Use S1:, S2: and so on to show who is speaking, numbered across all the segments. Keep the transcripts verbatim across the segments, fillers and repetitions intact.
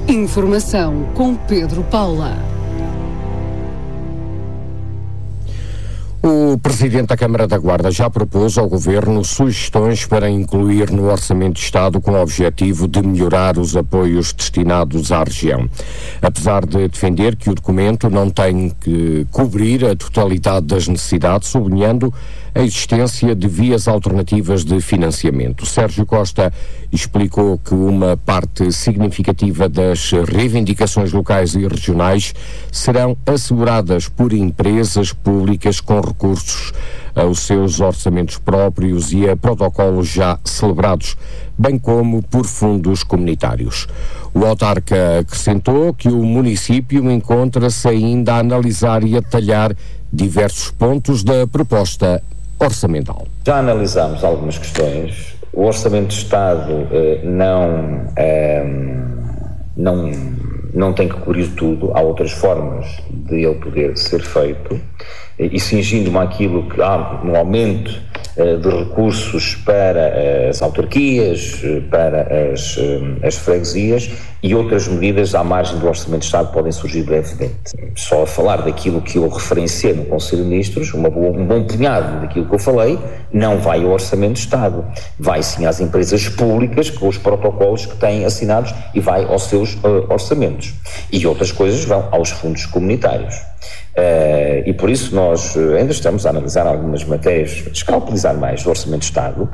S1: Informação com Pedro Paula.
S2: O Presidente da Câmara da Guarda já propôs ao Governo sugestões para incluir no Orçamento de Estado com o objetivo de melhorar os apoios destinados à região. Apesar de defender que o documento não tem que cobrir a totalidade das necessidades, sublinhando a existência de vias alternativas de financiamento. Sérgio Costa explicou que uma parte significativa das reivindicações locais e regionais serão asseguradas por empresas públicas com recursos aos seus orçamentos próprios e a protocolos já celebrados, bem como por fundos comunitários. O autarca acrescentou que o município encontra-se ainda a analisar e a detalhar diversos pontos da proposta orçamental.
S3: Já analisámos algumas questões. O Orçamento de Estado eh, não, eh, não, não tem que cobrir tudo. Há outras formas de ele poder ser feito. E cingindo-me àquilo que há no aumento uh, de recursos para as autarquias, para as, uh, as freguesias e outras medidas à margem do Orçamento de Estado podem surgir brevemente. Só a falar daquilo que eu referenciei no Conselho de Ministros, uma boa, um bom punhado daquilo que eu falei, não vai ao Orçamento de Estado. Vai sim às empresas públicas com os protocolos que têm assinados e vai aos seus uh, orçamentos. E outras coisas vão aos fundos comunitários. Uh, e por isso nós ainda estamos a analisar algumas matérias, escalpelizar mais o Orçamento de Estado.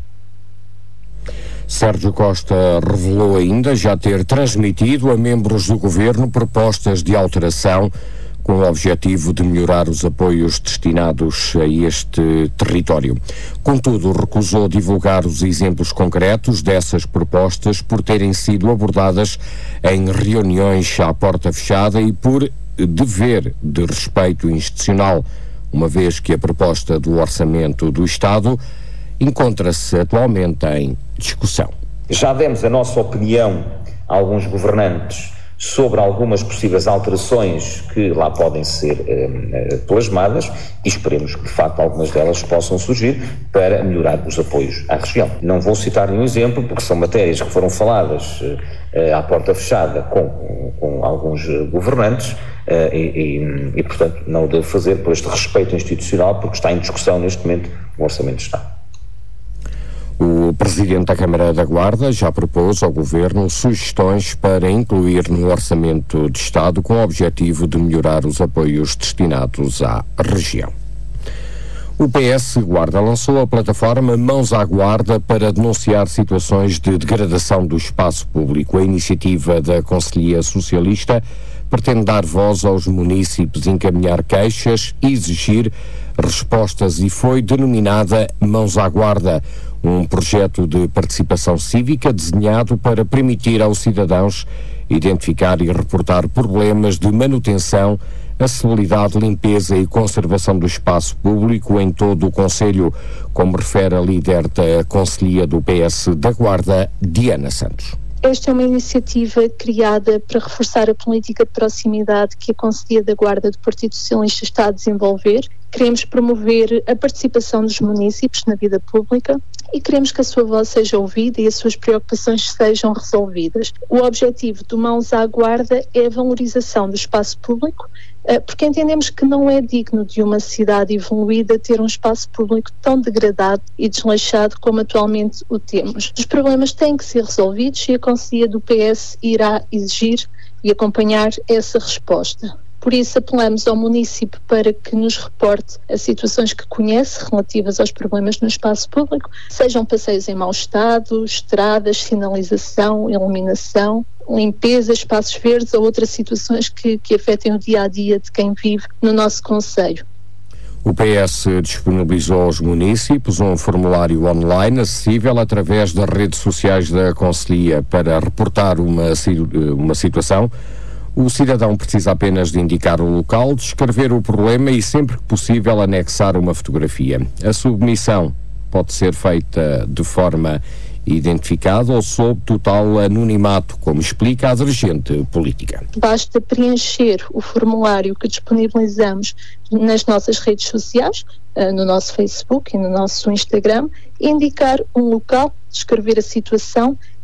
S2: Sérgio Costa revelou ainda já ter transmitido a membros do Governo propostas de alteração com o objetivo de melhorar os apoios destinados a este território. Contudo, recusou divulgar os exemplos concretos dessas propostas por terem sido abordadas em reuniões à porta fechada e por dever de respeito institucional, uma vez que a proposta do Orçamento do Estado encontra-se atualmente em discussão.
S3: Já demos a nossa opinião a alguns governantes sobre algumas possíveis alterações que lá podem ser eh, plasmadas e esperemos que de facto algumas delas possam surgir para melhorar os apoios à região. Não vou citar nenhum exemplo porque são matérias que foram faladas eh, à porta fechada com, com alguns governantes Uh, e, e, e, portanto, não o devo fazer por este respeito institucional, porque está em discussão neste momento o Orçamento de Estado.
S2: O Presidente da Câmara da Guarda já propôs ao Governo sugestões para incluir no Orçamento de Estado com o objetivo de melhorar os apoios destinados à região. O P S Guarda lançou a plataforma Mãos à Guarda para denunciar situações de degradação do espaço público. A iniciativa da Conselhia Socialista pretende dar voz aos munícipes, encaminhar queixas e exigir respostas e foi denominada Mãos à Guarda, um projeto de participação cívica desenhado para permitir aos cidadãos identificar e reportar problemas de manutenção, acessibilidade, limpeza e conservação do espaço público em todo o concelho, como refere a líder da Conselhia do P S da Guarda, Diana Santos.
S4: Esta é uma iniciativa criada para reforçar a política de proximidade que a Conselhia da Guarda do Partido Socialista está a desenvolver. Queremos promover a participação dos munícipes na vida pública e queremos que a sua voz seja ouvida e as suas preocupações sejam resolvidas. O objetivo do Mãos à Guarda é a valorização do espaço público, porque entendemos que não é digno de uma cidade evoluída ter um espaço público tão degradado e desleixado como atualmente o temos. Os problemas têm que ser resolvidos e a Conselhia do P S irá exigir e acompanhar essa resposta. Por isso apelamos ao município para que nos reporte as situações que conhece relativas aos problemas no espaço público, sejam passeios em mau estado, estradas, sinalização, iluminação, limpeza, espaços verdes ou outras situações que, que afetem o dia-a-dia de quem vive no nosso concelho.
S2: O P S disponibilizou aos municípios um formulário online acessível através das redes sociais da Conselhia para reportar uma, uma situação. O cidadão precisa apenas de indicar o local, descrever o problema e, sempre que possível, anexar uma fotografia. A submissão pode ser feita de forma identificada ou sob total anonimato, como explica a dirigente política.
S4: Basta preencher o formulário que disponibilizamos nas nossas redes sociais, no nosso Facebook e no nosso Instagram, indicar um local, descrever a situação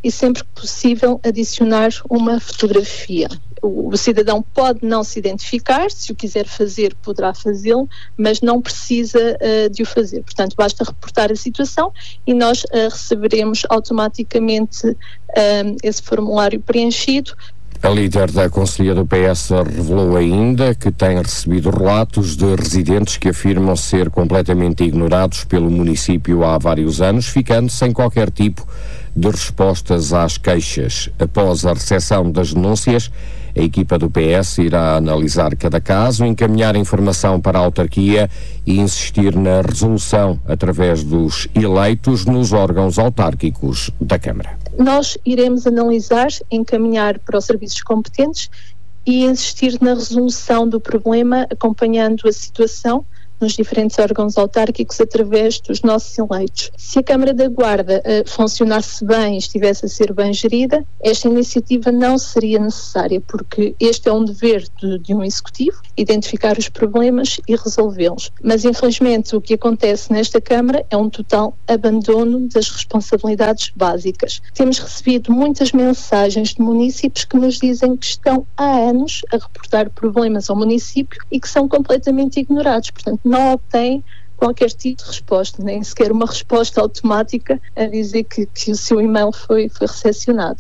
S4: e sempre que possível adicionar uma fotografia. O cidadão pode não se identificar, se o quiser fazer poderá fazê-lo, mas não precisa uh, de o fazer. Portanto, basta reportar a situação e nós uh, receberemos automaticamente uh, esse formulário preenchido.
S2: A líder da Conselhia do P S revelou ainda que tem recebido relatos de residentes que afirmam ser completamente ignorados pelo município há vários anos, ficando sem qualquer tipo de respostas às queixas. Após a recepção das denúncias, a equipa do P S irá analisar cada caso, encaminhar informação para a autarquia e insistir na resolução através dos eleitos nos órgãos autárquicos da Câmara.
S4: Nós iremos analisar, encaminhar para os serviços competentes e insistir na resolução do problema, acompanhando a situação nos diferentes órgãos autárquicos através dos nossos eleitos. Se a Câmara da Guarda uh, funcionasse bem e estivesse a ser bem gerida, esta iniciativa não seria necessária, porque este é um dever de, de um Executivo, identificar os problemas e resolvê-los. Mas, infelizmente, o que acontece nesta Câmara é um total abandono das responsabilidades básicas. Temos recebido muitas mensagens de municípios que nos dizem que estão há anos a reportar problemas ao município e que são completamente ignorados. Portanto, não obtém qualquer tipo de resposta, nem sequer uma resposta automática a dizer que, que o seu e-mail foi, foi recepcionado.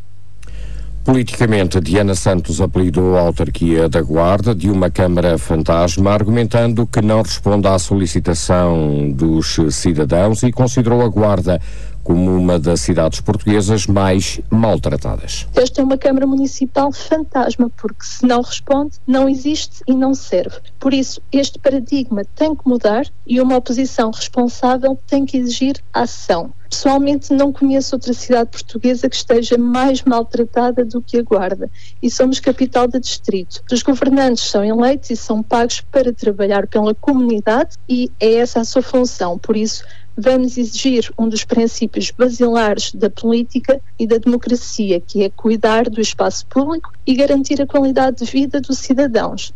S2: Politicamente, Diana Santos apelidou a autarquia da Guarda de uma Câmara fantasma, argumentando que não responde à solicitação dos cidadãos e considerou a Guarda como uma das cidades portuguesas mais maltratadas.
S4: Esta é uma Câmara Municipal fantasma, porque se não responde, não existe e não serve. Por isso, este paradigma tem que mudar e uma oposição responsável tem que exigir ação. Pessoalmente, não conheço outra cidade portuguesa que esteja mais maltratada do que a Guarda, e somos capital de distrito. Os governantes são eleitos e são pagos para trabalhar pela comunidade e é essa a sua função. Por isso, vamos exigir um dos princípios basilares da política e da democracia, que é cuidar do espaço público e garantir a qualidade de vida dos cidadãos.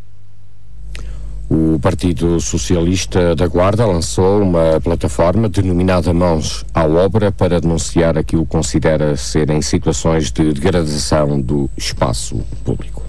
S2: O Partido Socialista da Guarda lançou uma plataforma denominada Mãos à Obra para denunciar aquilo que considera serem situações de degradação do espaço público.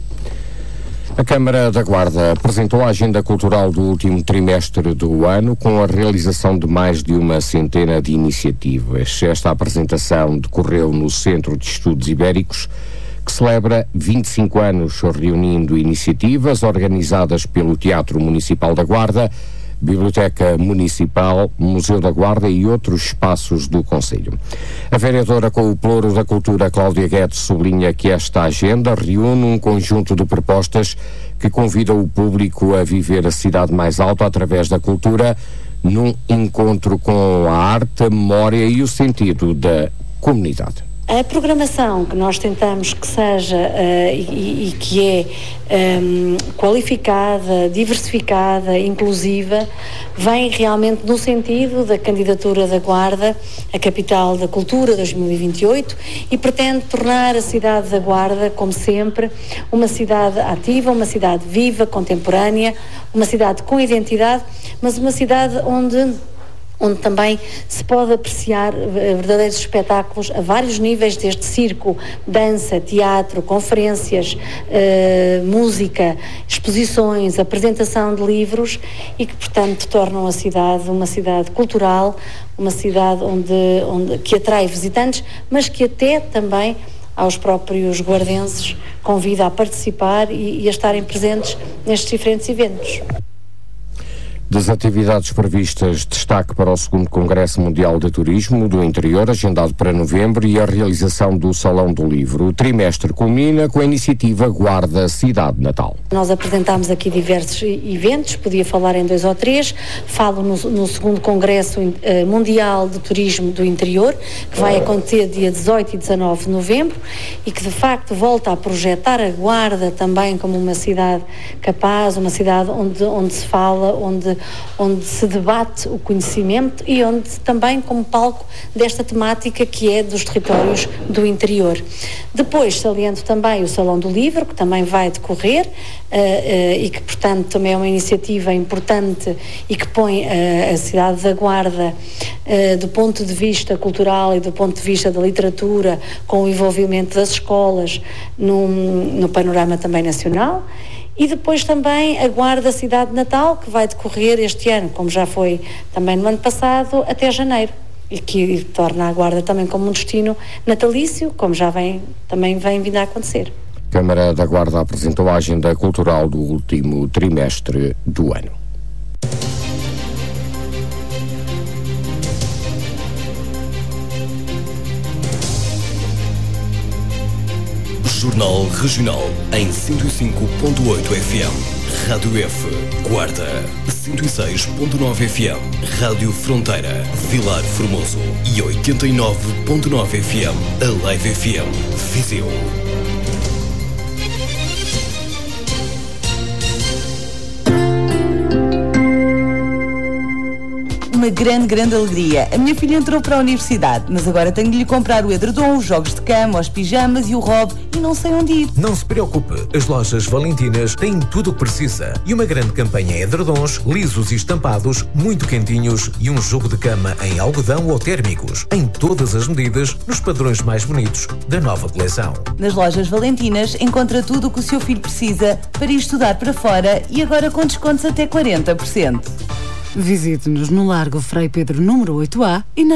S2: A Câmara da Guarda apresentou a agenda cultural do último trimestre do ano com a realização de mais de uma centena de iniciativas. Esta apresentação decorreu no Centro de Estudos Ibéricos, que celebra vinte e cinco anos, reunindo iniciativas organizadas pelo Teatro Municipal da Guarda, Biblioteca Municipal, Museu da Guarda e outros espaços do concelho. A vereadora com o Pelouro da Cultura, Cláudia Guedes, sublinha que esta agenda reúne um conjunto de propostas que convidam o público a viver a cidade mais alta através da cultura, num encontro com a arte, a memória e o sentido da comunidade.
S1: A programação que nós tentamos que seja uh, e, e que é um, qualificada, diversificada, inclusiva, vem realmente no sentido da candidatura da Guarda à Capital da Cultura dois mil e vinte e oito e pretende tornar a cidade da Guarda, como sempre, uma cidade ativa, uma cidade viva, contemporânea, uma cidade com identidade, mas uma cidade onde onde também se pode apreciar verdadeiros espetáculos a vários níveis, desde circo, dança, teatro, conferências, eh, música, exposições, apresentação de livros e que, portanto, tornam a cidade uma cidade cultural, uma cidade onde, onde, que atrai visitantes, mas que até também aos próprios guardenses convida a participar e, e a estarem presentes nestes diferentes eventos.
S2: Das atividades previstas, destaque para o segundo Congresso Mundial de Turismo do Interior, agendado para novembro, e a realização do Salão do Livro. O trimestre culmina com a iniciativa Guarda Cidade Natal.
S1: Nós apresentámos aqui diversos eventos, podia falar em dois ou três. Falo no, no segundo Congresso uh, Mundial de Turismo do Interior, que vai acontecer dia dezoito e dezanove de novembro e que de facto volta a projetar a Guarda também como uma cidade capaz, uma cidade onde, onde se fala, onde onde se debate o conhecimento e onde também como palco desta temática que é dos territórios do interior. Depois saliento também o Salão do Livro, que também vai decorrer uh, uh, e que, portanto, também é uma iniciativa importante e que põe uh, a cidade da Guarda uh, do ponto de vista cultural e do ponto de vista da literatura, com o envolvimento das escolas no, no panorama também nacional. E depois também a Guarda Cidade de Natal, que vai decorrer este ano, como já foi também no ano passado, até janeiro, e que torna a Guarda também como um destino natalício, como já vem, também vem vindo a acontecer.
S2: A Câmara da Guarda apresentou a agenda cultural do último trimestre do ano.
S5: Jornal Regional em cento e cinco ponto oito F M. Rádio F, Guarda, cento e seis ponto nove F M. Rádio Fronteira, Vilar Formoso e oitenta e nove ponto nove F M. A Live F M, Viseu.
S6: Uma grande, grande alegria. A minha filha entrou para a universidade, mas agora tenho de lhe comprar o edredom, os jogos de cama, os pijamas e o robe e não sei onde ir.
S7: Não se preocupe, as lojas Valentinas têm tudo o que precisa. E uma grande campanha em edredons, lisos e estampados, muito quentinhos e um jogo de cama em algodão ou térmicos, em todas as medidas, nos padrões mais bonitos da nova coleção.
S6: Nas lojas Valentinas encontra tudo o que o seu filho precisa para ir estudar para fora e agora com descontos até quarenta por cento.
S8: Visite-nos no Largo Frei Pedro número oito A e na